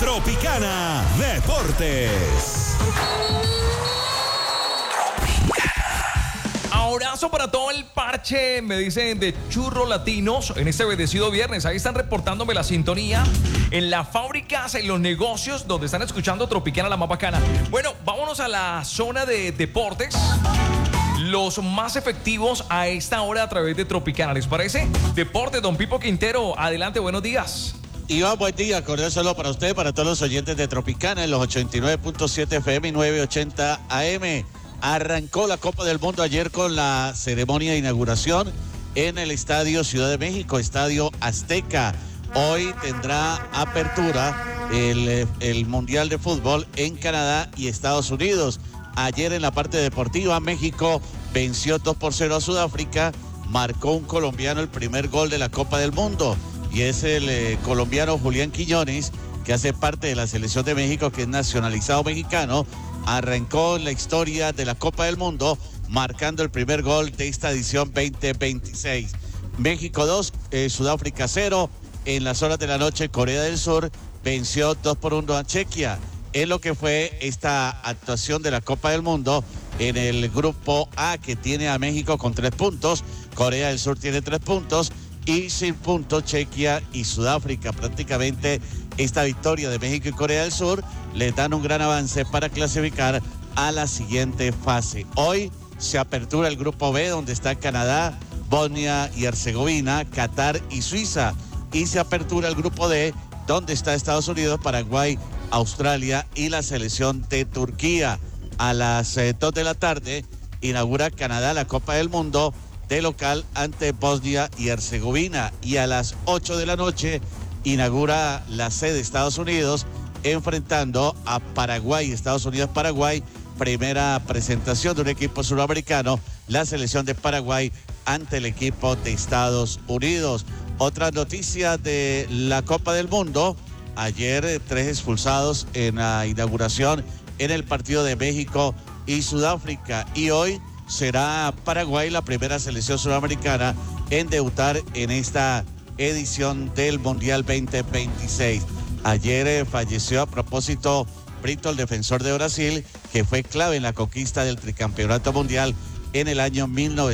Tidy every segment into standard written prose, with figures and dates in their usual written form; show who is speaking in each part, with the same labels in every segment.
Speaker 1: Tropicana Deportes.
Speaker 2: Abrazo para todo el parche, me dicen, de churros latinos en este bendecido viernes. Ahí están reportándome la sintonía en las fábricas, en los negocios donde están escuchando Tropicana, la más bacana. Bueno, vámonos a la zona de deportes. Los más efectivos a esta hora a través de Tropicana, ¿les parece? Deporte, don Pipo Quintero, adelante, buenos días.
Speaker 3: Iván, buen día, cordial saludo para usted, para todos los oyentes de Tropicana en los 89.7 FM y 980 AM. Arrancó la Copa del Mundo ayer con la ceremonia de inauguración en el Estadio Ciudad de México, Estadio Azteca. Hoy tendrá apertura el Mundial de Fútbol en Canadá y Estados Unidos. Ayer en la parte deportiva, México venció 2-0 a Sudáfrica, marcó un colombiano el primer gol de la Copa del Mundo y es el colombiano Julián Quiñones, que hace parte de la selección de México, que es nacionalizado mexicano. Arrancó la historia de la Copa del Mundo marcando el primer gol de esta edición 2026. México 2, Sudáfrica 0. En las horas de la noche, Corea del Sur venció 2-1 a Chequia. En lo que fue esta actuación de la Copa del Mundo en el grupo A, que tiene a México con 3 puntos, Corea del Sur tiene 3 puntos y sin puntos Chequia y Sudáfrica. Prácticamente esta victoria de México y Corea del Sur le dan un gran avance para clasificar a la siguiente fase. Hoy se apertura el grupo B, donde está Canadá, Bosnia y Herzegovina, Qatar y Suiza. Y se apertura el grupo D, donde está Estados Unidos, Paraguay, Australia y la selección de Turquía. A las 2 de la tarde inaugura Canadá la Copa del Mundo de local ante Bosnia y Herzegovina. Y a las 8 de la noche inaugura la sede de Estados Unidos enfrentando a Paraguay, Estados Unidos-Paraguay. Primera presentación de un equipo sudamericano, la selección de Paraguay ante el equipo de Estados Unidos. Otra noticia de la Copa del Mundo: ayer 3 expulsados en la inauguración en el partido de México y Sudáfrica. Y hoy será Paraguay la primera selección sudamericana en debutar en esta edición del Mundial 2026. Ayer falleció a propósito Brito, el defensor de Brasil, que fue clave en la conquista del tricampeonato mundial en el año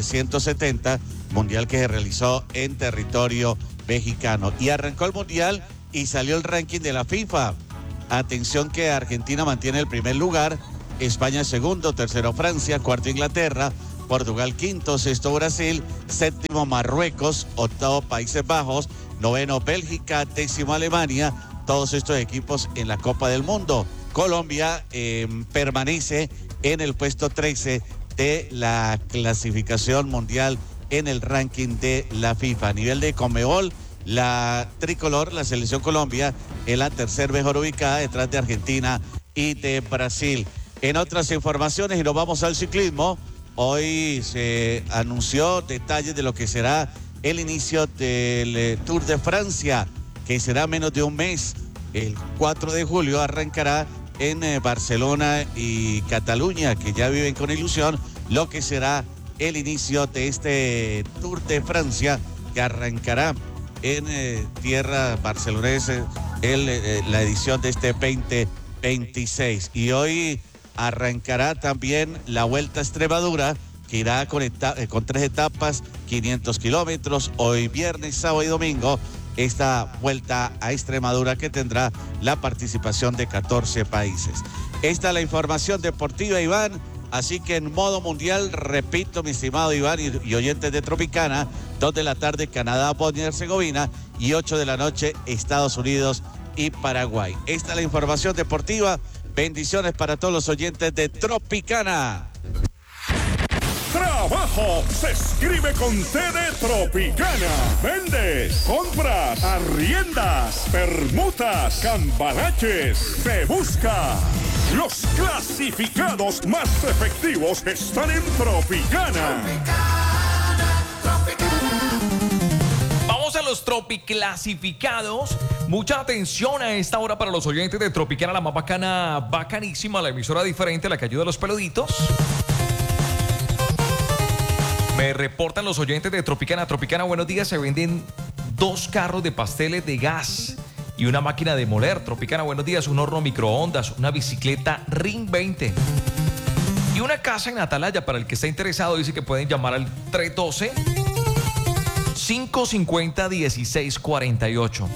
Speaker 3: 1970, mundial que se realizó en territorio mexicano. Y arrancó el mundial y salió el ranking de la FIFA. Atención que Argentina mantiene el primer lugar, España segundo, tercero Francia, cuarto Inglaterra, Portugal quinto, sexto Brasil, séptimo Marruecos, octavo Países Bajos, noveno Bélgica, décimo Alemania, todos estos equipos en la Copa del Mundo. Colombia permanece en el puesto 13 de la clasificación mundial en el ranking de la FIFA. A nivel de Conmebol, la tricolor, la selección Colombia, es la tercer mejor ubicada detrás de Argentina y de Brasil. En otras informaciones, y nos vamos al ciclismo, hoy se anunció detalles de lo que será el inicio del Tour de Francia, que será menos de un mes. El 4 de julio arrancará en Barcelona y Cataluña, que ya viven con ilusión lo que será el inicio de este Tour de Francia, que arrancará en tierra barcelonesa la edición de este 2026. Y hoy arrancará también la Vuelta a Extremadura, que irá con 3 etapas, 500 kilómetros, hoy viernes, sábado y domingo, esta Vuelta a Extremadura, que tendrá la participación de 14 países. Esta es la información deportiva, Iván. Así que en modo mundial, repito, mi estimado Iván y oyentes de Tropicana, 2 de la tarde Canadá, Bosnia y Herzegovina, y 8 de la noche Estados Unidos y Paraguay. Esta es la información deportiva. Bendiciones para todos los oyentes de Tropicana.
Speaker 1: Trabajo se escribe con T de Tropicana. Vendes, compras, arriendas, permutas, cambalaches. Se busca. Los clasificados más efectivos están en Tropicana.
Speaker 2: Vamos a los tropiclasificados. Mucha atención a esta hora para los oyentes de Tropicana, la más bacana, bacanísima, la emisora diferente, la que ayuda a los peluditos. Me reportan los oyentes de Tropicana. Tropicana, buenos días. Se venden 2 carros de pasteles de gas y una máquina de moler. Tropicana, buenos días. Un horno microondas, una bicicleta Ring 20 y una casa en Atalaya. Para el que está interesado, dice que pueden llamar al 312-550-1648.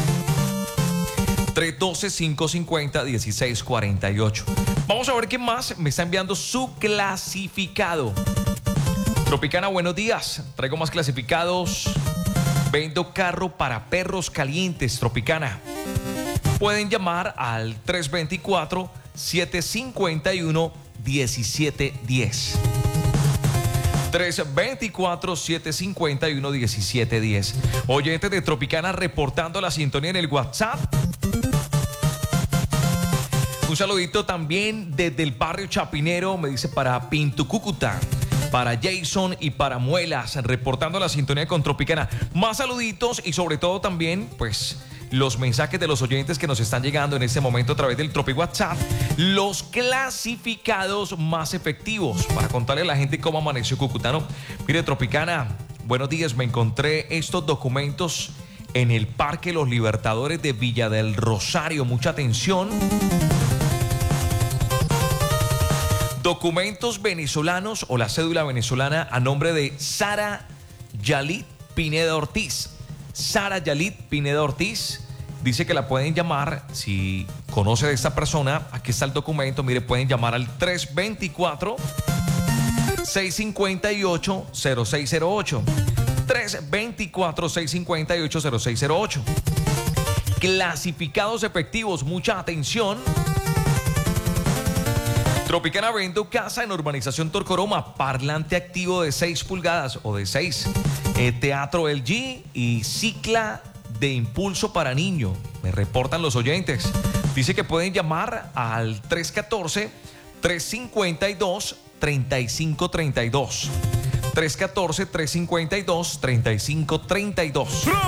Speaker 2: 312-550-1648. Vamos a ver qué más me está enviando su clasificado. Tropicana, buenos días. Traigo más clasificados. Vendo carro para perros calientes, Tropicana. Pueden llamar al 324-751-1710. 324-751-1710. Oyentes de Tropicana reportando la sintonía en el WhatsApp. Un saludito también desde el barrio Chapinero, me dice para Pinto Cúcuta, para Jason y para Muelas, reportando la sintonía con Tropicana. Más saluditos y sobre todo también, pues, los mensajes de los oyentes que nos están llegando en este momento a través del Tropi WhatsApp. Los clasificados más efectivos para contarle a la gente cómo amaneció Cúcuta, ¿no? Mire, Tropicana, buenos días. Me encontré estos documentos en el Parque Los Libertadores de Villa del Rosario. Mucha atención. Documentos venezolanos o la cédula venezolana a nombre de Sara Yalit Pineda Ortiz. Sara Yalit Pineda Ortiz dice que la pueden llamar si conoce de esta persona. Aquí está el documento. Mire, pueden llamar al 324-658-0608. 324-658-0608. Clasificados efectivos, mucha atención. Tropicana vendo casa en urbanización Torcoroma, parlante activo de 6 pulgadas o de 6, teatro LG y cicla de impulso para niño. Me reportan los oyentes. Dice que pueden llamar al 314-352-3532. 314-352-3532.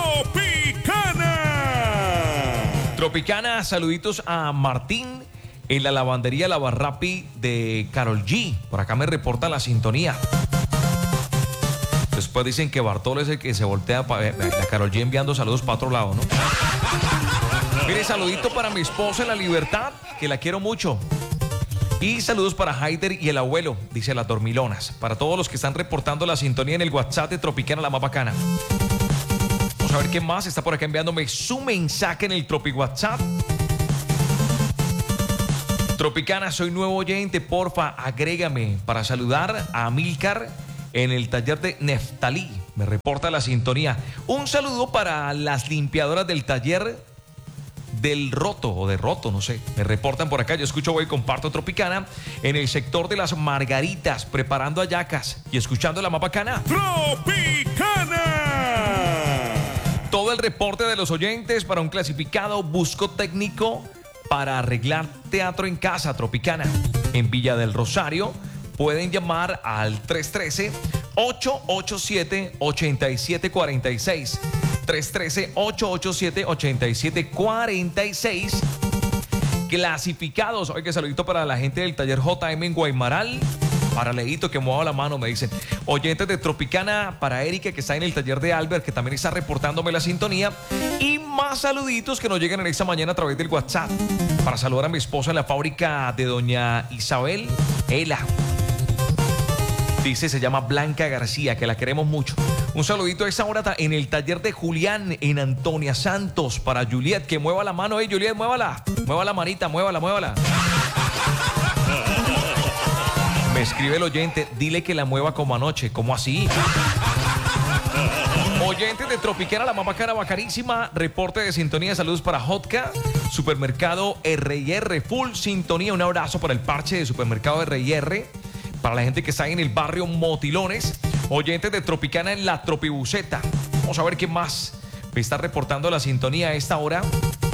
Speaker 1: Tropicana.
Speaker 2: Tropicana, saluditos a Martín en la lavandería Lavarrapi de Karol G. Por acá me reporta la sintonía. Después dicen que Bartolo es el que se voltea para la Karol G enviando saludos para otro lado, ¿no? Mire, saludito para mi esposa en La Libertad, que la quiero mucho. Y saludos para Haider y el abuelo, dice Las Dormilonas. Para todos los que están reportando la sintonía en el WhatsApp de Tropicana, la más bacana. Vamos a ver qué más está por acá enviándome su mensaje en el Tropi WhatsApp. Tropicana, soy nuevo oyente, porfa, agrégame para saludar a Amílcar en el taller de Neftalí. Me reporta la sintonía. Un saludo para las limpiadoras del taller del Roto o de Roto, no sé. Me reportan por acá. Yo escucho, voy, comparto Tropicana en el sector de las Margaritas, preparando hallacas y escuchando la más bacana.
Speaker 1: Tropicana.
Speaker 2: Todo el reporte de los oyentes para un clasificado. Busco técnico para arreglar teatro en casa, Tropicana. En Villa del Rosario pueden llamar al 313-887-8746. 313-887-8746. Clasificados. Oye, que saludito para la gente del taller JM en Guaymaral. Para Leito, que mueva la mano, me dicen. Oyentes de Tropicana, para Erika, que está en el taller de Albert, que también está reportándome la sintonía. Y más saluditos que nos llegan en esta mañana a través del WhatsApp. Para saludar a mi esposa en la fábrica de doña Isabel Ela. Dice, se llama Blanca García, que la queremos mucho. Un saludito a esa hora en el taller de Julián en Antonia Santos. Para Juliet, que mueva la mano. Juliet, muévala. Mueva la manita, muévala. Me escribe el oyente, dile que la mueva como anoche. ¿Cómo así? Oyentes de Tropicana, la más bacana, bacanísima. Reporte de sintonía, saludos para Hotka, Supermercado R&R, full sintonía. Un abrazo para el parche de Supermercado R&R. Para la gente que está en el barrio Motilones. Oyentes de Tropicana en la Tropibuceta. Vamos a ver qué más me está reportando la sintonía a esta hora.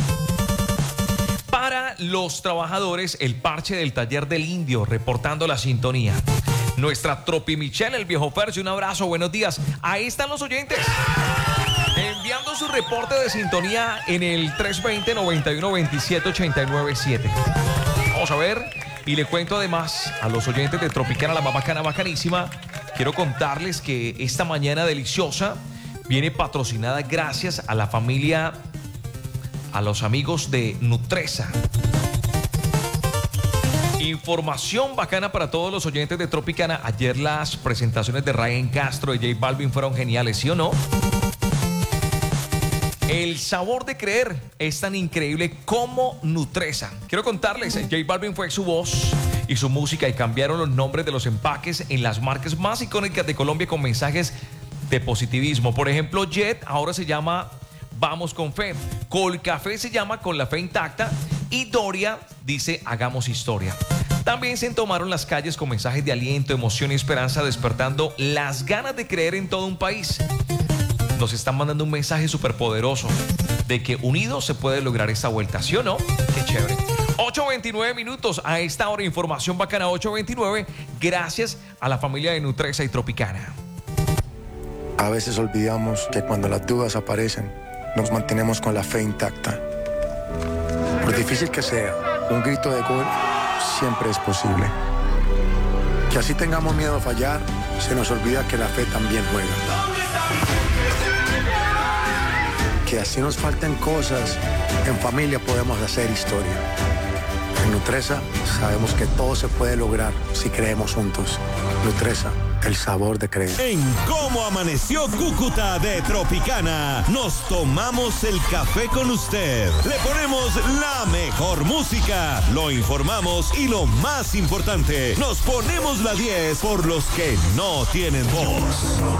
Speaker 2: Para los trabajadores, el parche del taller del Indio, reportando la sintonía. Nuestra Tropi Michelle, el viejo Fercio, un abrazo, buenos días. Ahí están los oyentes, enviando su reporte de sintonía en el 320-9127-897. Vamos a ver, y le cuento además a los oyentes de Tropicana, la más bacana, bacanísima. Quiero contarles que esta mañana deliciosa viene patrocinada gracias a la familia a los amigos de Nutresa. Información bacana para todos los oyentes de Tropicana. Ayer las presentaciones de Ryan Castro y J Balvin fueron geniales, ¿sí o no? El sabor de creer es tan increíble como Nutresa. Quiero contarles, J Balvin fue su voz y su música y cambiaron los nombres de los empaques en las marcas más icónicas de Colombia con mensajes de positivismo. Por ejemplo, Jet ahora se llama Vamos con Fe. Colcafé se llama Con la Fe Intacta. Y Doria dice Hagamos Historia. También se tomaron las calles con mensajes de aliento, emoción y esperanza, despertando las ganas de creer en todo un país. Nos están mandando un mensaje súper poderoso de que unidos se puede lograr esta vuelta, ¿sí o no? Qué chévere. 8:29 minutos a esta hora, información bacana 8:29, gracias a la familia de Nutresa y Tropicana.
Speaker 4: A veces olvidamos que cuando las dudas aparecen, nos mantenemos con la fe intacta. Por difícil que sea, un grito de gol siempre es posible. Que así tengamos miedo a fallar, se nos olvida que la fe también juega. Que así nos falten cosas, en familia podemos hacer historia. En Nutresa sabemos que todo se puede lograr si creemos juntos. Nutresa, el sabor de creer.
Speaker 1: En Cómo Amaneció Cúcuta de Tropicana, nos tomamos el café con usted. Le ponemos la mejor música, lo informamos y lo más importante, nos ponemos la 10 por los que no tienen voz.